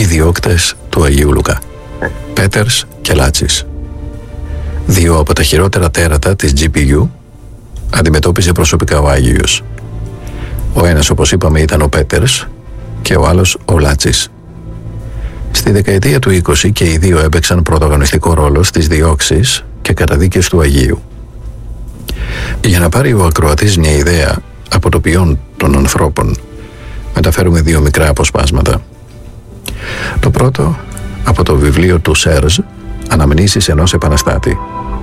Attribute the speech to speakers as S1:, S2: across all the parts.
S1: διώκτες του Αγίου Λουκά, Πέτερς και Λάτσης. Δύο από τα χειρότερα τέρατα της GPU αντιμετώπιζε προσωπικά ο Άγιος. Ο ένας, όπως είπαμε, ήταν ο Πέτερς και ο άλλος ο Λάτσης. Στη δεκαετία του 20 και οι δύο έπαιξαν πρωταγωνιστικό ρόλο στις διώξεις και καταδίκες του Αγίου. Για να πάρει ο ακροατής μια ιδέα από το ποιόν των ανθρώπων, μεταφέρουμε δύο μικρά αποσπάσματα. Το πρώτο από το βιβλίο του Σέρζ, «Αναμνήσεις ενός επαναστάτη».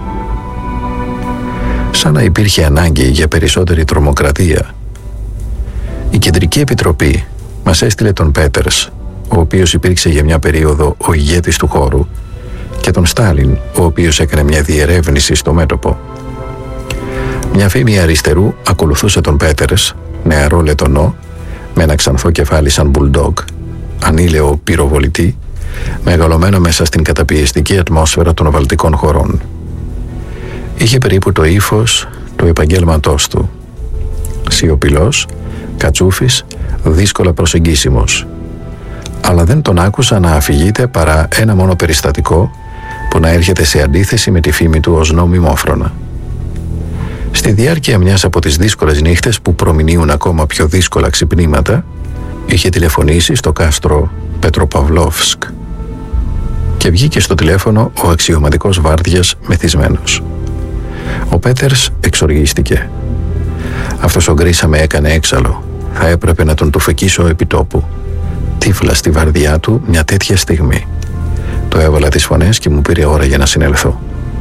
S1: Σαν να υπήρχε ανάγκη για περισσότερη τρομοκρατία, η Κεντρική Επιτροπή μας έστειλε τον Πέτερς, ο οποίος υπήρξε για μια περίοδο ο ηγέτης του χώρου, και τον Στάλιν, ο οποίος έκανε μια διερεύνηση στο μέτωπο. Μια φήμη αριστερού ακολουθούσε τον Πέτερς, νεαρό λετονό, με ένα ξανθό κεφάλι σαν μπουλντόγκ, ανήλαιο πυροβολητή, μεγαλωμένο μέσα στην καταπιεστική ατμόσφαιρα των βαλτικών χωρών. Είχε περίπου το ύφος του επαγγέλματός του. Σιωπηλός, κατσούφης, δύσκολα προσεγγίσιμος. Αλλά δεν τον άκουσα να αφηγείται παρά ένα μόνο περιστατικό που να έρχεται σε αντίθεση με τη φήμη του ως νόμιμόφρονα. Στη διάρκεια μιας από τις δύσκολες νύχτες που προμηνύουν ακόμα πιο δύσκολα ξυπνήματα, είχε τηλεφωνήσει στο κάστρο Πετροπαυλόφσκ και βγήκε στο τηλέφωνο ο αξιωματικός βάρδιας μεθυσμένος. Ο Πέτερς εξοργίστηκε. «Αυτός ο Γκρίσα με έκανε έξαλλο. Θα έπρεπε να τον τουφεκίσω επί τόπου. Τύφλα στη βαρδιά του μια τέτοια στιγμή. Το έβαλα τις φωνές και μου πήρε ώρα για να συνελθώ».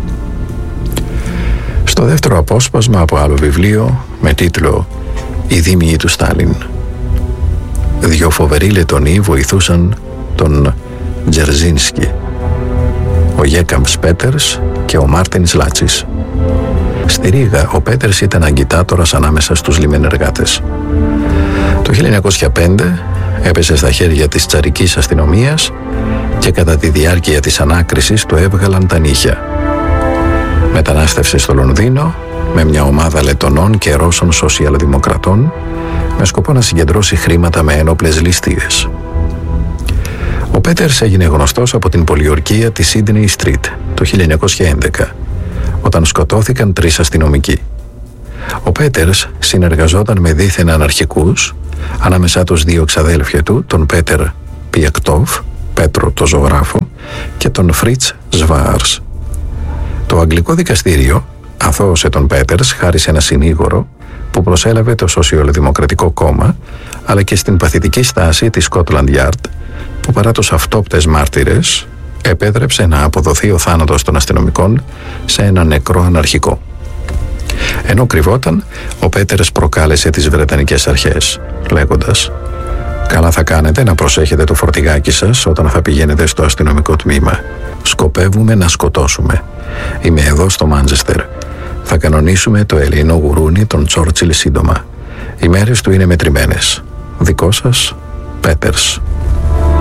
S1: Στο δεύτερο απόσπασμα από άλλο βιβλίο με τίτλο «Οι δήμοι του Στάλιν». Δύο φοβεροί Λετονοί βοηθούσαν τον Τζερζίνσκι, ο Γέκαμπς Πέτερς και ο Μάρτινς Λάτσης. Στη Ρήγα ο Πέτερς ήταν αγκιτάτορας ανάμεσα στους λιμενεργάτες. Το 1905 έπεσε στα χέρια της τσαρικής αστυνομίας και κατά τη διάρκεια της ανάκρισης του έβγαλαν τα νύχια. Μετανάστευσε στο Λονδίνο με μια ομάδα Λετονών και Ρώσων σοσιαλδημοκρατών με σκοπό να συγκεντρώσει χρήματα με ένοπλες ληστείες. Ο Πέτερς έγινε γνωστός από την πολιορκία της Sydney Street το 1911, όταν σκοτώθηκαν 3 αστυνομικοί. Ο Πέτερς συνεργαζόταν με δίθεν αναρχικούς, ανάμεσά τους 2 ξαδέλφια του, τον Πέτερ Πιεκτόφ, Πέτρο το ζωγράφο, και τον Φρίτς Σβάρς. Το αγγλικό δικαστήριο αθώωσε τον Πέτερς χάρη σε ένα συνήγορο που προσέλαβε το Σοσιαλδημοκρατικό Κόμμα, αλλά και στην παθητική στάση της Scotland Yard, που παρά τους αυτόπτες μάρτυρες επέτρεψε να αποδοθεί ο θάνατος των αστυνομικών σε ένα νεκρό αναρχικό. Ενώ κρυβόταν, ο Πέτερς προκάλεσε τις Βρετανικές αρχές, λέγοντας «Καλά θα κάνετε να προσέχετε το φορτηγάκι σας όταν θα πηγαίνετε στο αστυνομικό τμήμα. Σκοπεύουμε να σκοτώσουμε. Είμαι εδώ στο Μάντσεστερ. Θα κανονίσουμε το ελεεινό γουρούνι των Τσόρτσιλ σύντομα. Οι μέρες του είναι μετρημένες. Δικό σας, Πέτερς».